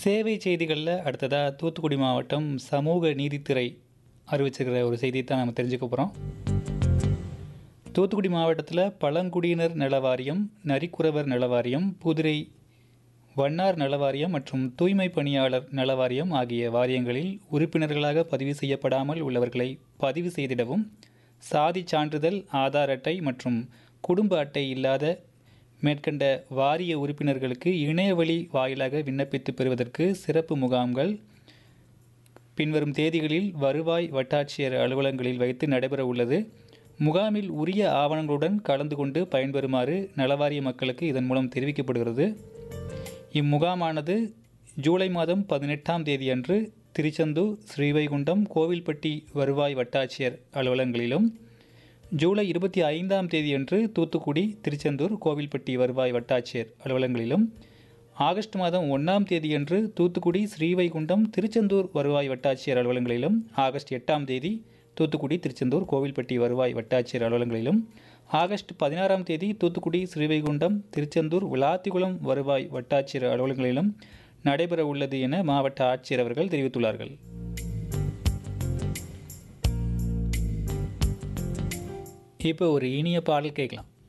சேவை செய்திகளில் அடுத்ததாக தூத்துக்குடி மாவட்டம் சமூக நீதித்துறை அறிவிச்சிருக்கிற ஒரு செய்தியை தான் நம்ம தெரிஞ்சுக்க போகிறோம். தூத்துக்குடி மாவட்டத்தில் பழங்குடியினர் நல வாரியம், நரிக்குறவர் நல வாரியம், புதுரை வண்ணார் நல வாரியம் மற்றும் தூய்மை பணியாளர் நல வாரியம் ஆகிய வாரியங்களில் உறுப்பினர்களாக பதிவு செய்யப்படாமல் உள்ளவர்களை பதிவு செய்திடவும், சாதி சான்றிதழ், ஆதார் அட்டை மற்றும் குடும்ப அட்டை இல்லாத மேற்கண்ட வாரிய உறுப்பினர்களுக்கு இணையவழி வாயிலாக விண்ணப்பித்து பெறுவதற்கு சிறப்பு முகாம்கள் பின்வரும் தேதிகளில் வருவாய் வட்டாட்சியர் அலுவலகங்களில் வைத்து நடைபெற உள்ளது. முகாமில் உரிய ஆவணங்களுடன் கலந்து கொண்டு பயன்பெறுமாறு நலவாரிய மக்களுக்கு இதன் மூலம் தெரிவிக்கப்படுகிறது. இம்முகாமானது ஜூலை மாதம் 18ஆம் தேதி அன்று திருச்செந்தூர், ஸ்ரீவைகுண்டம், கோவில்பட்டி வருவாய் வட்டாட்சியர் அலுவலகங்களிலும், ஜூலை 25ஆம் தேதியன்று தூத்துக்குடி, திருச்செந்தூர், கோவில்பட்டி வருவாய் வட்டாட்சியர் அலுவலகங்களிலும், ஆகஸ்ட் மாதம் 1ஆம் தேதியன்று தூத்துக்குடி, ஸ்ரீவைகுண்டம், திருச்செந்தூர் வருவாய் வட்டாட்சியர் அலுவலகங்களிலும், ஆகஸ்ட் 8ஆம் தேதி தூத்துக்குடி, திருச்செந்தூர், கோவில்பட்டி வருவாய் வட்டாட்சியர் அலுவலகங்களிலும், ஆகஸ்ட் 16ஆம் தேதி தூத்துக்குடி, ஸ்ரீவைகுண்டம், திருச்செந்தூர், விளாத்திகுளம் வருவாய் வட்டாட்சியர் அலுவலகங்களிலும் நடைபெற உள்ளது என மாவட்ட ஆட்சியர் அவர்கள் தெரிவித்துள்ளார்கள். இப்போ ஒரு இனிய பாடல் கேட்கலாம்.